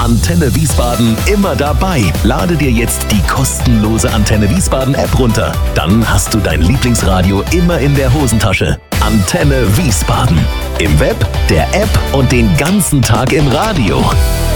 Antenne Wiesbaden immer dabei. Lade dir jetzt die kostenlose Antenne Wiesbaden App runter. Dann hast du dein Lieblingsradio immer in der Hosentasche. Antenne Wiesbaden. Im Web, der App und den ganzen Tag im Radio.